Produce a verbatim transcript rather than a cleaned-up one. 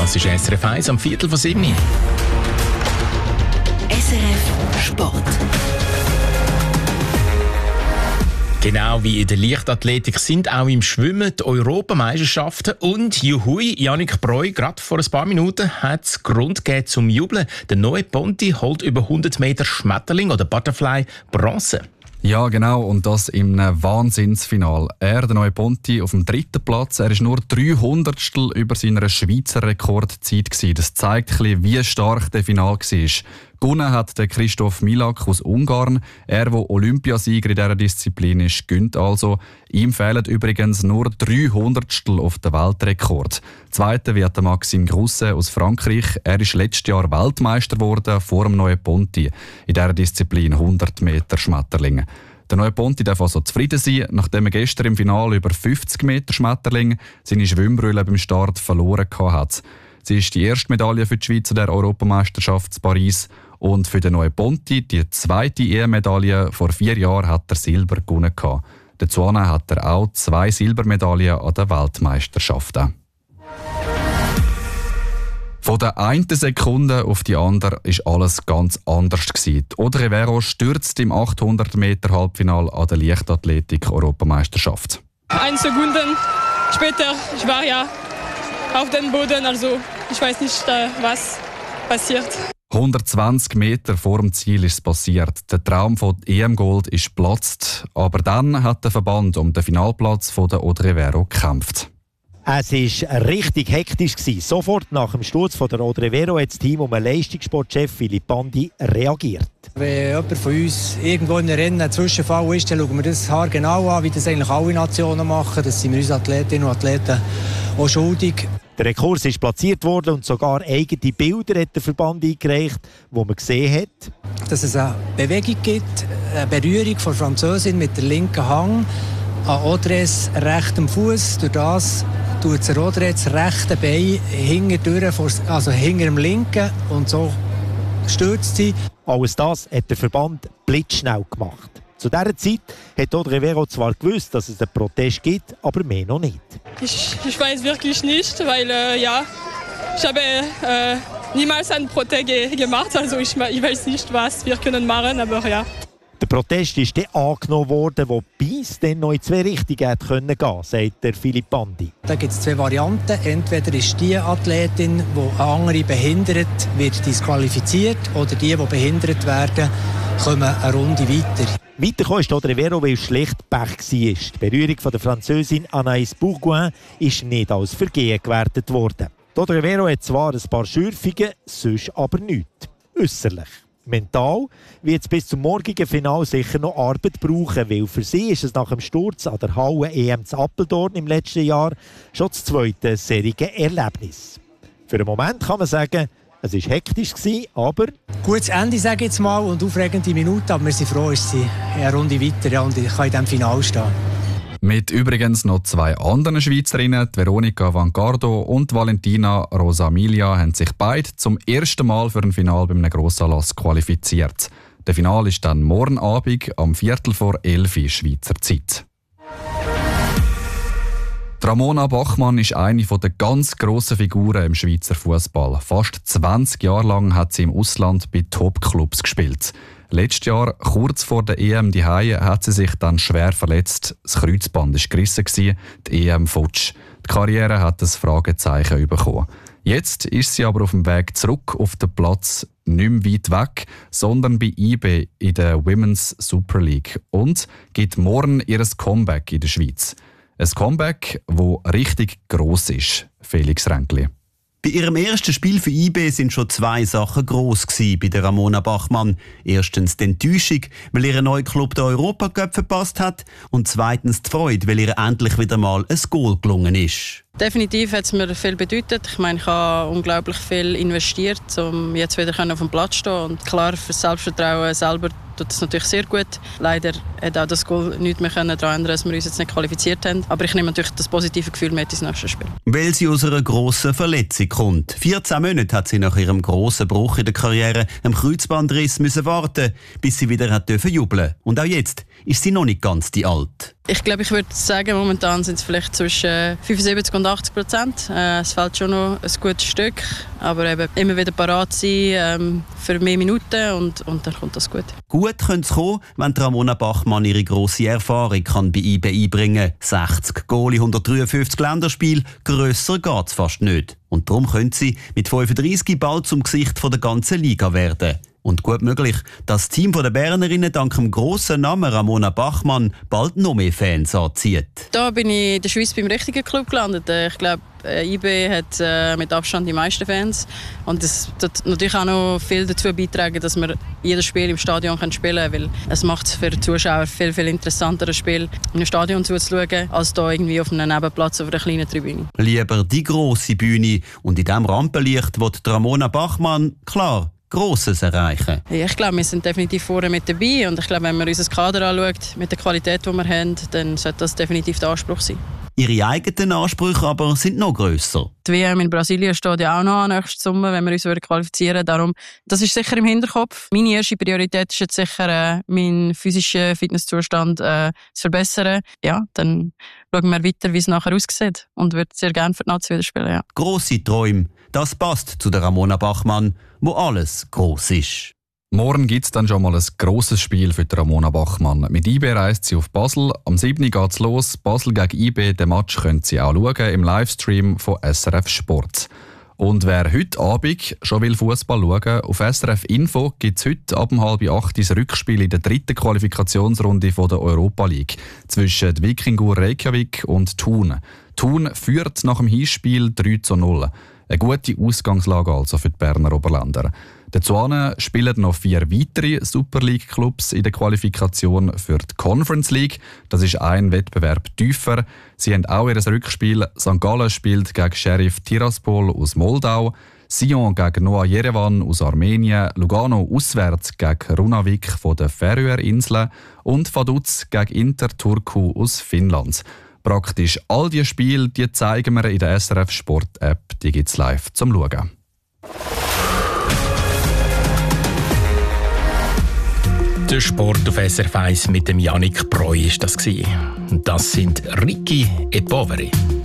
Das ist S R F eins am Viertel von sieben. S R F Sport. Genau wie in der Leichtathletik sind auch im Schwimmen die Europameisterschaften und juhui, Yannick Breu, gerade vor ein paar Minuten hat es Grund gegeben zum Jubeln. Der neue Ponti holt über hundert Meter Schmetterling oder Butterfly Bronze. Ja, genau, und das im Wahnsinnsfinal. Er, der neue Ponti, auf dem dritten Platz. Er ist nur drei Hundertstel über seiner Schweizer Rekordzeit gewesen. Das zeigt ein bisschen, wie stark der Final war. Gewonnen hat der Christoph Milak aus Ungarn. Er, der Olympiasieger in dieser Disziplin ist, gönnt also. Ihm fehlen übrigens nur drei Hundertstel auf den Weltrekord. Zweiter wird der Maxime Grousset aus Frankreich. Er ist letztes Jahr Weltmeister geworden vor dem neuen Ponti in dieser Disziplin hundert Meter Schmetterlinge. Der neue Ponti darf also zufrieden sein, nachdem er gestern im Finale über fünfzig Meter Schmetterling seine Schwimmbrille beim Start verloren hat. Sie ist die erste Medaille für die Schweiz an der Europameisterschaft in Paris. Und für den neuen Ponti, die zweite E M-Medaille, vor vier Jahren hat er Silber gewonnen. Dazu hat er auch zwei Silbermedaillen an den Weltmeisterschaften. Von der einen Sekunde auf die andere ist alles ganz anders gewesen. Audrey Rivero stürzt im achthundert Meter Halbfinale an der Leichtathletik-Europameisterschaft. Eine Sekunde später, ich war ja auf dem Boden, also ich weiß nicht, was passiert. hundertzwanzig Meter vor dem Ziel ist es passiert. Der Traum von E M-Gold ist geplatzt. Aber dann hat der Verband um den Finalplatz von der Audrey Rivero gekämpft. Es war richtig hektisch. Sofort nach dem Sturz von der Audrey Rivero hat das Team um den Leistungssportchef Philipp Bandi reagiert. Wenn jemand von uns irgendwo in einem Rennen ein Zwischenfall ist, dann schauen wir das haargenau an, wie das eigentlich alle Nationen machen. Das sind wir uns Athletinnen und Athleten auch schuldig. Der Rekord ist platziert worden und sogar eigene Bilder hat der Verband eingereicht, wo man gesehen hat, dass es eine Bewegung gibt, eine Berührung von der Französin mit der linken Hand an Audreys rechtem Fuß. Durch das tut der Audrey das rechte Bein hinterdurch, also hinter dem linken, und so stürzt sie. Alles das hat der Verband blitzschnell gemacht. Zu dieser Zeit hat Audrey Rivero zwar gewusst, dass es einen Protest gibt, aber mehr noch nicht. Ich, ich weiß wirklich nicht, weil äh, ja, ich habe äh, niemals einen Protest ge- gemacht, also ich, ich weiß nicht, was wir können machen, aber ja. Der Protest ist dann angenommen worden, wobei es dann noch in zwei Richtungen hätte gehen können, sagt der Philipp Bandi. Da gibt es zwei Varianten. Entweder ist die Athletin, die eine andere behindert, wird disqualifiziert, oder die, die behindert werden, kommen eine Runde weiter. Weitergekommen ist Audrey Rivero, weil es schlecht Pech war. Die Berührung von der Französin Anaïs Bourgoin ist nicht als Vergehen gewertet worden. Audrey Rivero hat zwar ein paar Schürfungen, sonst aber nichts. Äusserlich. Mental wird es bis zum morgigen Finale sicher noch Arbeit brauchen, weil für sie ist es nach dem Sturz an der Halle-E M zu Apeldoorn im letzten Jahr schon das zweite serige Erlebnis. Für einen Moment kann man sagen, es war hektisch, aber... Gutes Ende, sage ich jetzt mal, und aufregende Minuten, aber wir sind froh, dass sie eine Runde weiter, ja, und ich kann in diesem Finale stehen. Mit übrigens noch zwei anderen Schweizerinnen, Veronika Vancardo und Valentina Rosamilia, haben sich beide zum ersten Mal für ein Finale bei einem Grossanlass qualifiziert. Der Finale ist dann morgen Abend am Viertel vor elf Schweizer Zeit. Ramona Bachmann ist eine der ganz grossen Figuren im Schweizer Fußball. Fast zwanzig Jahre lang hat sie im Ausland bei Top-Clubs gespielt. Letztes Jahr, kurz vor der E M daheim, hat sie sich dann schwer verletzt. Das Kreuzband war gerissen, die E M futsch. Die Karriere hat ein Fragezeichen bekommen. Jetzt ist sie aber auf dem Weg zurück auf den Platz, nicht mehr weit weg, sondern bei I B in der Women's Super League und gibt morgen ihr Comeback in der Schweiz. Ein Comeback, das richtig gross ist, Felix Ränkli. Bei ihrem ersten Spiel für I B sind schon zwei Sachen gross gewesen bei der Ramona Bachmann. Erstens die Enttäuschung, weil ihr neuer Club den Europacup verpasst hat, und zweitens die Freude, weil ihr endlich wieder mal ein Goal gelungen ist. Definitiv hat es mir viel bedeutet. Ich meine, ich habe unglaublich viel investiert, um jetzt wieder auf dem Platz zu stehen. Und klar, für das Selbstvertrauen selber tut es natürlich sehr gut. Leider hat auch das Goal nichts mehr daran ändern, dass wir uns jetzt nicht qualifiziert haben. Aber ich nehme natürlich das positive Gefühl mit ins nächste Spiel. Weil sie aus einer grossen Verletzung kommt. vierzehn Monate hat sie nach ihrem grossen Bruch in der Karriere, einem Kreuzbandriss, müssen warten, bis sie wieder hat dürfen jubeln. Und auch jetzt ist sie noch nicht ganz die Alt. Ich glaube, ich würde sagen, momentan sind es vielleicht zwischen fünfundsiebzig und achtzig Prozent. Äh, es fällt schon noch ein gutes Stück, aber eben immer wieder parat sein ähm, für mehr Minuten und, und dann kommt das gut. Gut könnte es kommen, wenn Ramona Bachmann ihre grosse Erfahrung kann bei I B einbringen kann. sechzig Goal, hundertdreiundfünfzig Länderspiele, grösser geht es fast nicht. Und darum könnte sie mit fünfunddreissig bald zum Gesicht der ganzen Liga werden. Und gut möglich, dass das Team der Bernerinnen dank dem grossen Namen Ramona Bachmann bald noch mehr Fans anzieht. Da bin ich in der Schweiz beim richtigen Club gelandet. Ich glaube, I B hat äh, mit Abstand die meisten Fans. Und das hat natürlich auch noch viel dazu beitragen, dass wir jedes Spiel im Stadion spielen können. Weil es macht es für die Zuschauer viel, viel interessanter, ein Spiel in einem Stadion zuzuschauen, als hier irgendwie auf einem Nebenplatz auf einer kleinen Tribüne. Lieber die grosse Bühne. Und in diesem Rampenlicht wird Ramona Bachmann, klar, Grosses erreichen. Ja, ich glaube, wir sind definitiv vorne mit dabei und ich glaube, wenn man unser Kader anschaut, mit der Qualität, die wir haben, dann sollte das definitiv der Anspruch sein. Ihre eigenen Ansprüche aber sind noch grösser. Die W M in Brasilien steht ja auch noch an nächsten Sommer, wenn wir uns qualifizieren würden. Darum, das ist sicher im Hinterkopf. Meine erste Priorität ist jetzt sicher, äh, meinen physischen Fitnesszustand äh, zu verbessern. Ja, dann schauen wir weiter, wie es nachher aussieht und würde sehr gerne für die Nazi wieder spielen. Ja. Grosse Träume, das passt zu der Ramona Bachmann, wo alles gross ist. Morgen gibt es dann schon mal ein grosses Spiel für die Ramona Bachmann. Mit I B reist sie auf Basel. Am siebten geht es los. Basel gegen I B. Den Match können Sie auch schauen im Livestream von S R F Sport. Und wer heute Abend schon will Fußball schauen, auf S R F Info gibt es heute ab um halb acht das Rückspiel in der dritten Qualifikationsrunde von der Europa League zwischen Wikingur Reykjavik und Thun. Thun führt nach dem Hinspiel drei zu null. Eine gute Ausgangslage also für die Berner Oberländer. Dazu spielen noch vier weitere Super League-Clubs in der Qualifikation für die Conference League. Das ist ein Wettbewerb tiefer. Sie haben auch ihr Rückspiel. Sankt Gallen spielt gegen Sheriff Tiraspol aus Moldau, Sion gegen Noah Yerevan aus Armenien, Lugano auswärts gegen Runavik von den Färöerinseln und Vaduz gegen Inter Turku aus Finnland. Praktisch all diese Spiele die zeigen wir in der S R F Sport App. Die gibt es live zum Schauen. Der Sport auf S R F eins mit dem Yannick Breu ist das gewesen. Und das sind Ricky e Poveri.